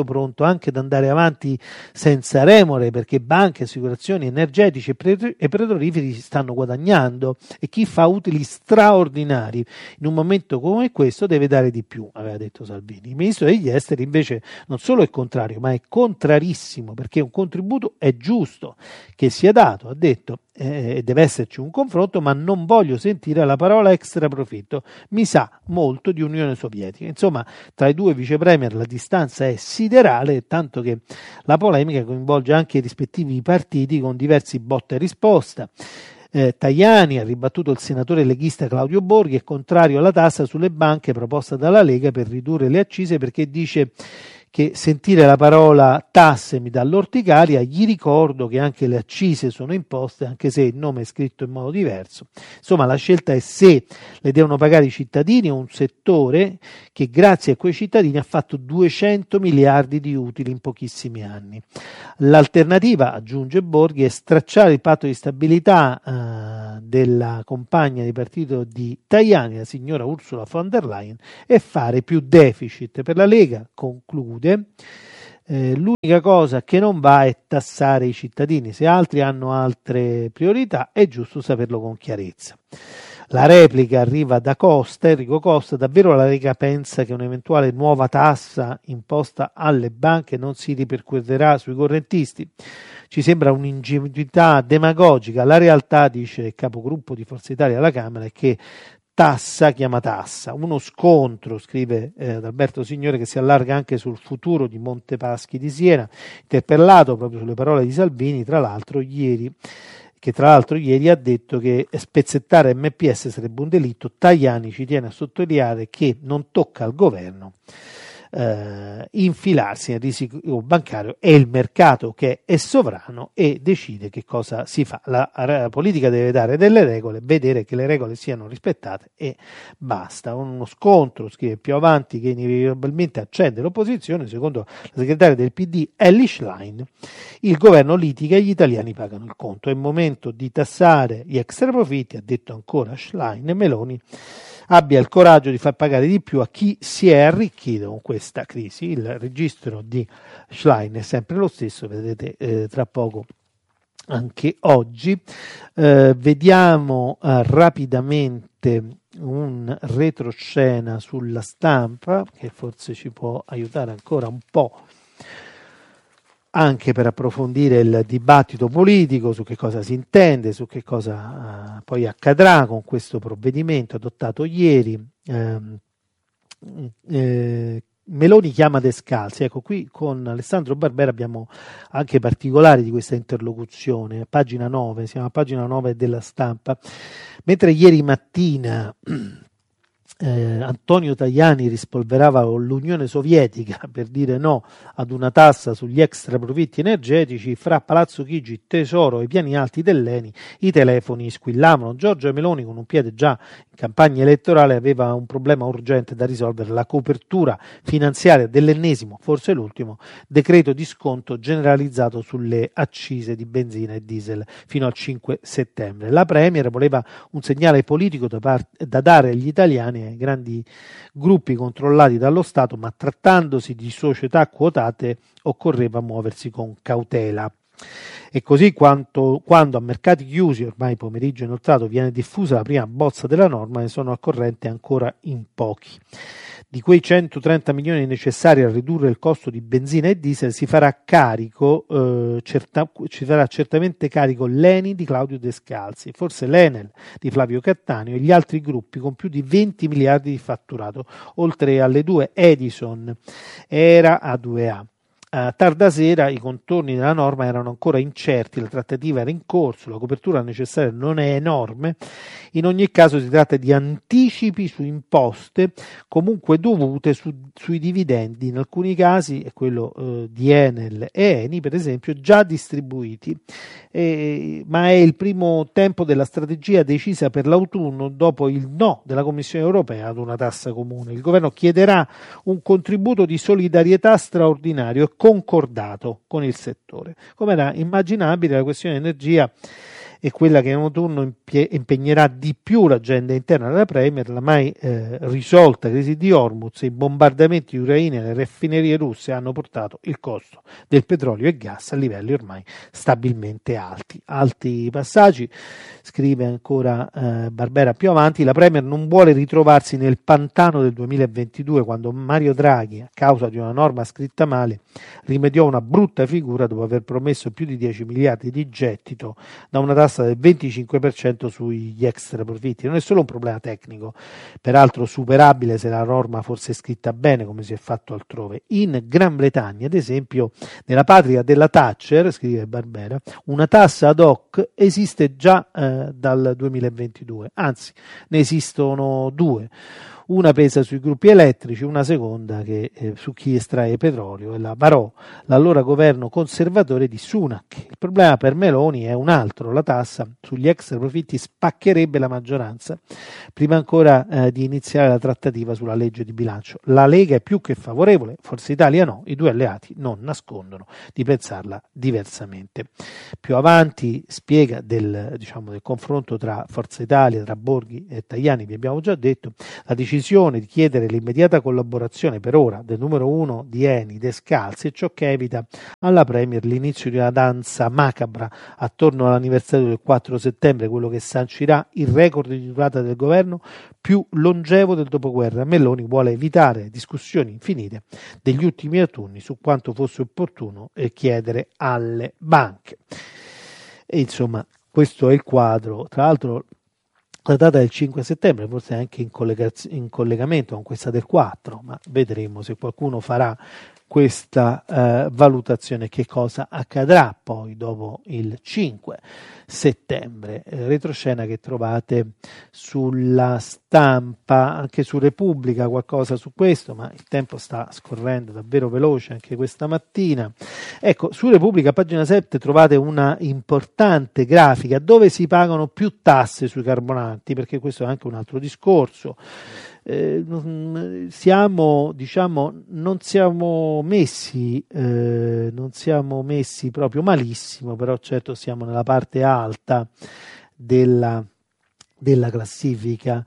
anche ad andare avanti senza remore, perché banche, assicurazioni, energetici e petroliferi stanno guadagnando e chi fa utili straordinari in un momento come questo deve dare di più, aveva detto Salvini. Il ministro degli esteri invece non solo è contrario, ma è contrarissimo, perché un contributo è giusto che sia dato, ha detto, deve esserci un confronto, ma non voglio sentire la parola extraprofitto, mi sa molto di Unione Sovietica. Insomma, tra i due vice premier la distanza è siderale, tanto che la polemica coinvolge anche i rispettivi partiti con diversi botta e risposta. Tajani ha ribattuto il senatore leghista Claudio Borghi, è contrario alla tassa sulle banche proposta dalla Lega per ridurre le accise, perché dice che sentire la parola tasse mi dà l'orticaria. Gli ricordo che anche le accise sono imposte, anche se il nome è scritto in modo diverso. Insomma, la scelta è se le devono pagare i cittadini o un settore che grazie a quei cittadini ha fatto 200 miliardi di utili in pochissimi anni. L'alternativa, aggiunge Borghi, è stracciare il patto di stabilità della compagna di partito di Tajani, la signora Ursula von der Leyen, e fare più deficit. Per la Lega, conclude, l'unica cosa che non va è tassare i cittadini. Se altri hanno altre priorità è giusto saperlo con chiarezza. La replica arriva da Costa, Enrico Costa. Davvero la Lega pensa che un'eventuale nuova tassa imposta alle banche non si ripercuoterà sui correntisti? Ci sembra un'ingenuità demagogica. La realtà, dice il capogruppo di Forza Italia alla Camera, è che tassa chiama tassa. Uno scontro, scrive Alberto Signore, che si allarga anche sul futuro di Montepaschi di Siena, interpellato proprio sulle parole di Salvini, tra l'altro ieri ha detto che spezzettare MPS sarebbe un delitto. Tajani ci tiene a sottolineare che non tocca al governo infilarsi nel risico bancario, è il mercato che è sovrano e decide che cosa si fa. La politica deve dare delle regole, vedere che le regole siano rispettate e basta. Uno scontro, scrive più avanti, che inevitabilmente accende l'opposizione. Secondo la segretaria del PD Elly Schlein, il governo litiga e gli italiani pagano il conto. È il momento di tassare gli extraprofitti, ha detto ancora Schlein, e Meloni abbia il coraggio di far pagare di più a chi si è arricchito con questa crisi. Il registro di Schlein è sempre lo stesso, vedete tra poco anche oggi. Vediamo rapidamente un retroscena sulla Stampa che forse ci può aiutare ancora un po' anche per approfondire il dibattito politico su che cosa si intende, su che cosa poi accadrà con questo provvedimento adottato ieri. Meloni chiama Descalzi. Ecco, qui con Alessandro Barbera abbiamo anche particolari di questa interlocuzione, pagina 9, siamo a pagina 9 della Stampa. Mentre ieri mattina Antonio Tajani rispolverava l'Unione Sovietica per dire no ad una tassa sugli extra profitti energetici, fra Palazzo Chigi, Tesoro e piani alti dell'ENI i telefoni squillavano. Giorgia Meloni, con un piede già in campagna elettorale, aveva un problema urgente da risolvere: la copertura finanziaria dell'ennesimo, forse l'ultimo, decreto di sconto generalizzato sulle accise di benzina e diesel fino al 5 settembre. La Premier voleva un segnale politico da dare agli italiani, ai grandi gruppi controllati dallo Stato, ma trattandosi di società quotate occorreva muoversi con cautela. E così quando a mercati chiusi, ormai pomeriggio inoltrato, viene diffusa la prima bozza della norma, ne sono a corrente ancora in pochi. Di quei 130 milioni necessari a ridurre il costo di benzina e diesel ci farà certamente carico l'ENI di Claudio Descalzi, forse l'Enel di Flavio Cattaneo e gli altri gruppi con più di 20 miliardi di fatturato, oltre alle due Edison, Era A2A. Tarda sera i contorni della norma erano ancora incerti, la trattativa era in corso, la copertura necessaria non è enorme. In ogni caso si tratta di anticipi su imposte comunque dovute sui dividendi, in alcuni casi è quello di Enel e Eni per esempio, già distribuiti, ma è il primo tempo della strategia decisa per l'autunno dopo il no della Commissione europea ad una tassa comune. Il governo chiederà un contributo di solidarietà straordinario e concordato con il settore. Come era immaginabile, la questione energia e quella che in autunno impegnerà di più l'agenda interna della Premier, la mai risolta crisi di Hormuz e i bombardamenti ucraini alle raffinerie russe hanno portato il costo del petrolio e gas a livelli ormai stabilmente alti. Alti passaggi, scrive ancora Barbera più avanti, la Premier non vuole ritrovarsi nel pantano del 2022 quando Mario Draghi, a causa di una norma scritta male, rimediò una brutta figura dopo aver promesso più di 10 miliardi di gettito da una tassa del 25% sugli extra profitti. Non è solo un problema tecnico, peraltro superabile se la norma fosse scritta bene come si è fatto altrove. In Gran Bretagna, ad esempio, nella patria della Thatcher, scrive Barbera, una tassa ad hoc esiste già dal 2022, anzi ne esistono due. Una pesa sui gruppi elettrici, una seconda che su chi estrae petrolio, e la varò l'allora governo conservatore di Sunak. Il problema per Meloni è un altro: la tassa sugli extra profitti spaccherebbe la maggioranza prima ancora di iniziare la trattativa sulla legge di bilancio. La Lega è più che favorevole, Forza Italia no, i due alleati non nascondono di pensarla diversamente. Più avanti spiega del confronto tra Forza Italia, tra Borghi e Tajani, vi abbiamo già detto, la decisione di chiedere l'immediata collaborazione per ora del numero uno di Eni, Descalzi, è ciò che evita alla Premier l'inizio di una danza macabra attorno all'anniversario del 4 settembre, quello che sancirà il record di durata del governo più longevo del dopoguerra. Meloni vuole evitare discussioni infinite degli ultimi autunni su quanto fosse opportuno chiedere alle banche. E insomma, questo è il quadro. Tra l'altro la data del 5 settembre, forse anche in collegamento con questa del 4, ma vedremo se qualcuno farà questa valutazione, che cosa accadrà poi dopo il 5 settembre. Retroscena che trovate sulla Stampa, anche su Repubblica qualcosa su questo, ma il tempo sta scorrendo davvero veloce anche questa mattina. Ecco, su Repubblica pagina 7 trovate una importante grafica dove si pagano più tasse sui carburanti, perché questo è anche un altro discorso. Non siamo messi proprio malissimo, però certo siamo nella parte alta della classifica,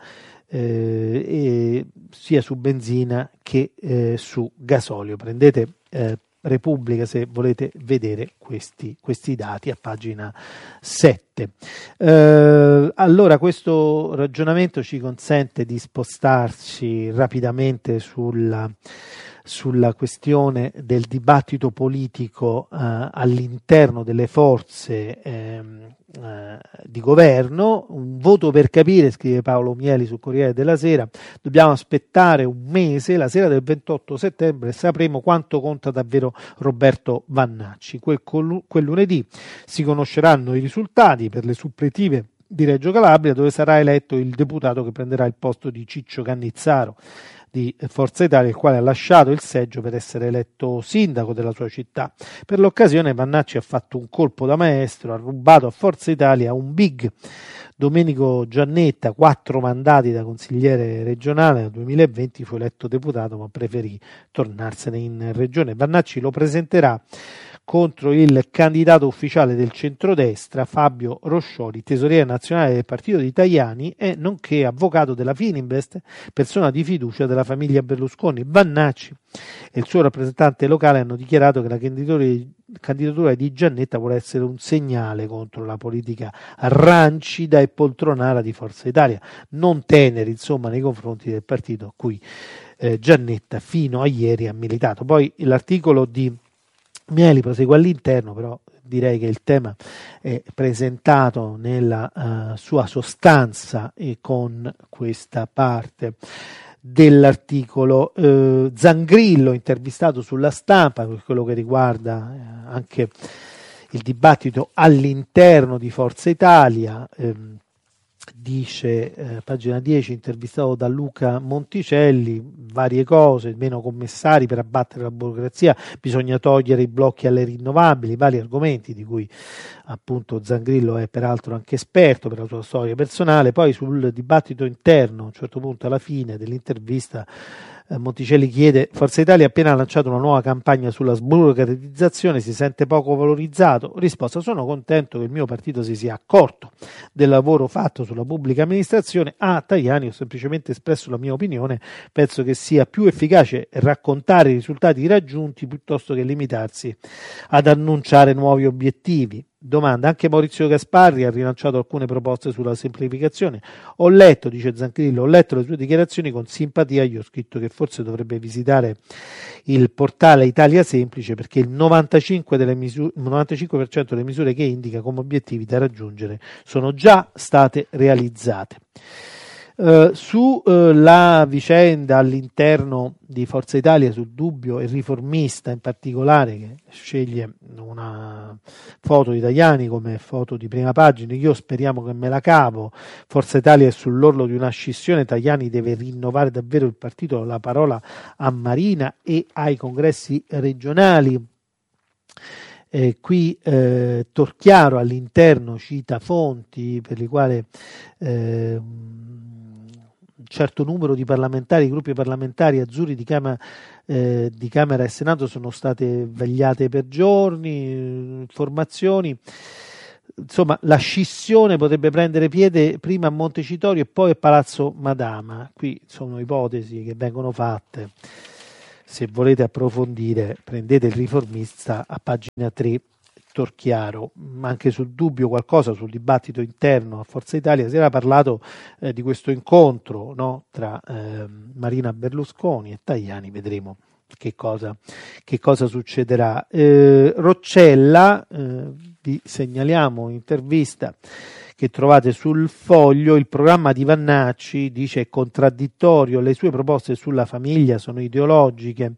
sia su benzina che su gasolio. Prendete Repubblica se volete vedere questi dati a pagina 7. Allora, questo ragionamento ci consente di spostarci rapidamente sulla questione del dibattito politico all'interno delle forze di governo. Un voto per capire, scrive Paolo Mieli sul Corriere della Sera, dobbiamo aspettare un mese, la sera del 28 settembre sapremo quanto conta davvero Roberto Vannacci. Quel lunedì si conosceranno i risultati per le suppletive di Reggio Calabria, dove sarà eletto il deputato che prenderà il posto di Ciccio Cannizzaro di Forza Italia, il quale ha lasciato il seggio per essere eletto sindaco della sua città. Per l'occasione Vannacci ha fatto un colpo da maestro, ha rubato a Forza Italia un big. Domenico Giannetta, 4 mandati da consigliere regionale, nel 2020 fu eletto deputato ma preferì tornarsene in regione. Vannacci lo presenterà contro il candidato ufficiale del centrodestra Fabio Roscioli, tesoriere nazionale del partito di Tajani e nonché avvocato della Fininvest, persona di fiducia della famiglia Berlusconi. Vannacci e il suo rappresentante locale hanno dichiarato che la candidatura di Giannetta vuole essere un segnale contro la politica rancida e poltronara di Forza Italia, non teneri insomma nei confronti del partito a cui Giannetta fino a ieri ha militato. Poi l'articolo di Mieli prosegue all'interno, però direi che il tema è presentato nella sua sostanza e con questa parte dell'articolo. Zangrillo intervistato sulla Stampa per quello che riguarda anche il dibattito all'interno di Forza Italia. Dice, pagina 10, intervistato da Luca Monticelli, varie cose, meno commissari per abbattere la burocrazia, bisogna togliere i blocchi alle rinnovabili, vari argomenti di cui appunto Zangrillo è peraltro anche esperto per la sua storia personale. Poi sul dibattito interno, a un certo punto alla fine dell'intervista Monticelli chiede: Forza Italia ha appena lanciato una nuova campagna sulla sburocratizzazione, si sente poco valorizzato? Risposta: sono contento che il mio partito si sia accorto del lavoro fatto sulla pubblica amministrazione. A Tajani ho semplicemente espresso la mia opinione, penso che sia più efficace raccontare i risultati raggiunti piuttosto che limitarsi ad annunciare nuovi obiettivi. Domanda: anche Maurizio Gasparri ha rilanciato alcune proposte sulla semplificazione. Ho letto, dice Zancrillo, le sue dichiarazioni con simpatia, gli ho scritto che forse dovrebbe visitare il portale Italia Semplice perché il 95% delle misure che indica come obiettivi da raggiungere sono già state realizzate. Sulla vicenda all'interno di Forza Italia, sul Dubbio e Riformista in particolare, che sceglie una foto di Tajani come foto di prima pagina, io speriamo che me la cavo, Forza Italia è sull'orlo di una scissione, Tajani deve rinnovare davvero il partito, la parola a Marina e ai congressi regionali. Qui Torchiaro all'interno cita fonti per le quali un certo numero di parlamentari, gruppi parlamentari azzurri di Camera e Senato sono state vegliate per giorni, informazioni. Insomma, la scissione potrebbe prendere piede prima a Montecitorio e poi a Palazzo Madama. Qui sono ipotesi che vengono fatte. Se volete approfondire, prendete il Riformista a pagina 3, Torchiaro. Anche sul Dubbio qualcosa, sul dibattito interno a Forza Italia, si era parlato di questo incontro, no, tra Marina Berlusconi e Tajani, vedremo che cosa succederà. Roccella, vi segnaliamo un'intervista che trovate sul Foglio, il programma di Vannacci dice è contraddittorio, le sue proposte sulla famiglia sono ideologiche.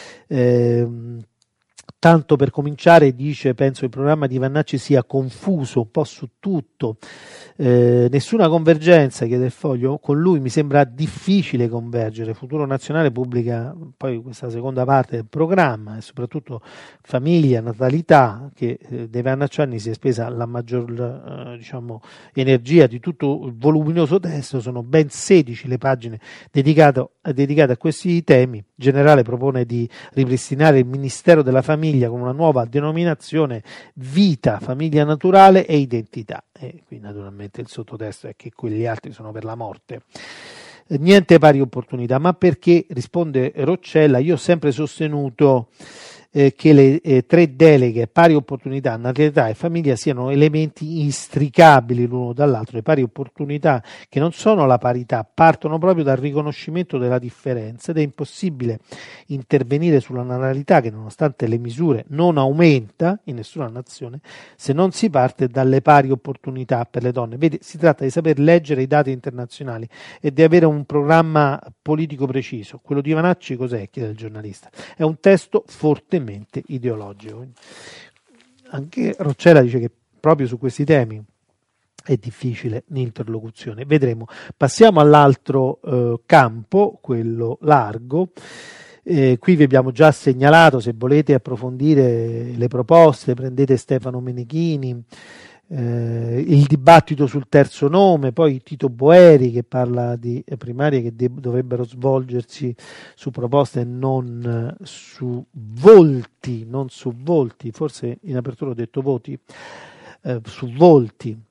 Tanto per cominciare, dice, penso il programma di Vannacci sia confuso un po' su tutto, nessuna convergenza, chiede il Foglio, con lui mi sembra difficile convergere. Futuro Nazionale pubblica poi questa seconda parte del programma e soprattutto famiglia, natalità, che dei Vannacci anni si è spesa la maggior energia di tutto il voluminoso testo, sono ben 16 le pagine dedicate a questi temi. Il generale propone di ripristinare il Ministero della Famiglia con una nuova denominazione: vita, famiglia naturale e identità. E qui naturalmente il sottotesto è che quegli altri sono per la morte. Niente pari opportunità, ma perché, risponde Roccella, io ho sempre sostenuto che le tre deleghe pari opportunità, natalità e famiglia siano elementi istricabili l'uno dall'altro. Le pari opportunità, che non sono la parità, partono proprio dal riconoscimento della differenza ed è impossibile intervenire sulla natalità, che nonostante le misure non aumenta in nessuna nazione, se non si parte dalle pari opportunità per le donne. Vede, si tratta di saper leggere i dati internazionali e di avere un programma politico preciso. Quello di Vannacci cos'è? Chiede il giornalista. È un testo fortemente ideologico. Anche Roccella dice che proprio su questi temi è difficile l'interlocuzione. Vedremo. Passiamo all'altro campo, quello largo. Qui vi abbiamo già segnalato, se volete approfondire le proposte, prendete Stefano Menechini, il dibattito sul terzo nome, poi Tito Boeri che parla di primarie che dovrebbero svolgersi su proposte non su volti, forse in apertura ho detto voti, su volti.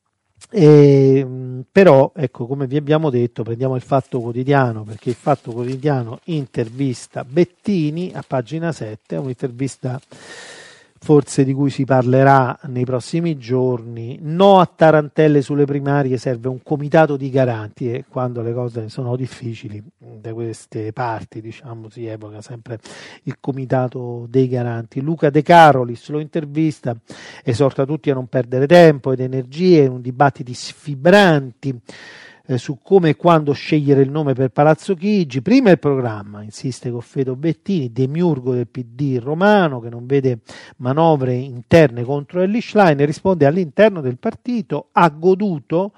Però ecco, come vi abbiamo detto, prendiamo il Fatto Quotidiano, perché il Fatto Quotidiano intervista Bettini a pagina 7, è un'intervista forse di cui si parlerà nei prossimi giorni. No a tarantelle sulle primarie, serve un comitato di garanti, e quando le cose sono difficili da queste parti, diciamo, si evoca sempre il comitato dei garanti. Luca De Carolis lo intervista, esorta tutti a non perdere tempo ed energie in un dibattito sfibranti su come e quando scegliere il nome per Palazzo Chigi. Prima il programma, insiste Goffredo Bettini, demiurgo del PD romano che non vede manovre interne contro Elly Schlein, e risponde: all'interno del partito ha goduto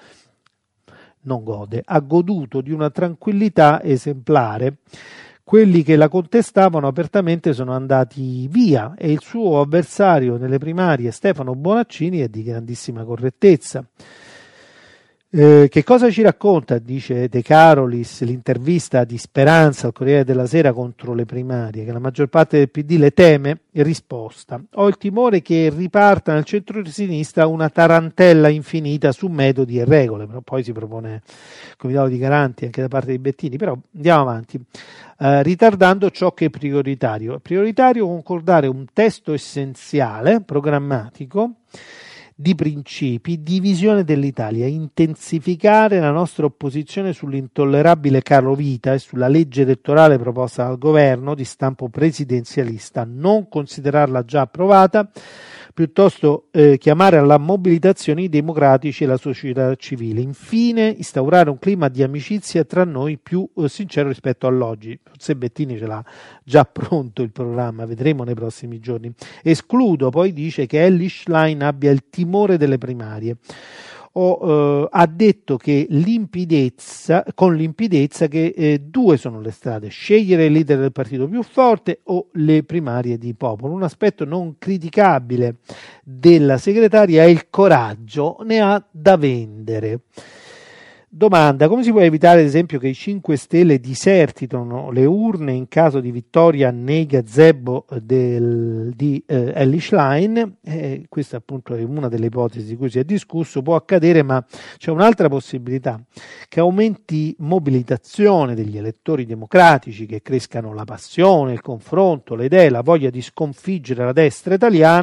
di una tranquillità esemplare. Quelli che la contestavano apertamente sono andati via e il suo avversario nelle primarie, Stefano Bonaccini, è di grandissima correttezza. Che cosa ci racconta, dice De Carolis, l'intervista di Speranza al Corriere della Sera contro le primarie, che la maggior parte del PD le teme? Risposta: ho il timore che riparta nel centro-sinistra una tarantella infinita su metodi e regole, però poi si propone il comitato di garanti anche da parte di Bettini, però andiamo avanti. Ritardando ciò che è prioritario. È prioritario concordare un testo essenziale, programmatico, di principi, di visione dell'Italia, intensificare la nostra opposizione sull'intollerabile caro vita e sulla legge elettorale proposta dal governo di stampo presidenzialista, non considerarla già approvata, piuttosto chiamare alla mobilitazione i democratici e la società civile. Infine, instaurare un clima di amicizia tra noi più sincero rispetto all'oggi. Forse Bettini ce l'ha già pronto il programma, vedremo nei prossimi giorni. Escludo, poi dice, che Elly Schlein abbia il timore delle primarie. Ha detto che con limpidezza che due sono le strade: scegliere il leader del partito più forte o le primarie di popolo. Un aspetto non criticabile della segretaria è il coraggio, ne ha da vendere. Domanda: come si può evitare ad esempio che i 5 Stelle disertino le urne in caso di vittoria nei gazebo di Elly Schlein? Questa appunto è una delle ipotesi di cui si è discusso. Può accadere, ma c'è un'altra possibilità: che aumenti mobilitazione degli elettori democratici, che crescano la passione, il confronto, le idee, la voglia di sconfiggere la destra italiana